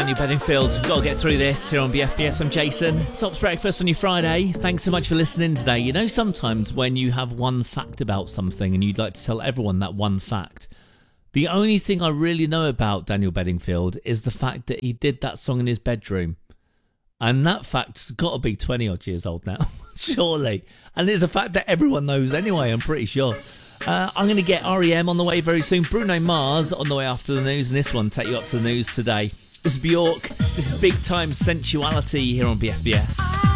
Daniel Bedingfield. Got to get through this here on BFBS. I'm Jason. Stops breakfast on your Friday. Thanks so much for listening today. You know, sometimes when you have one fact about something and you'd like to tell everyone that one fact, the only thing I really know about Daniel Bedingfield is the fact that he did that song in his bedroom. And that fact's got to be 20 odd years old now, surely. And it's a fact that everyone knows anyway, I'm pretty sure. I'm going to get REM on the way very soon. Bruno Mars on the way after the news. And this one take you up to the news today. This is Bjork. This is Big Time Sensuality here on BFBS.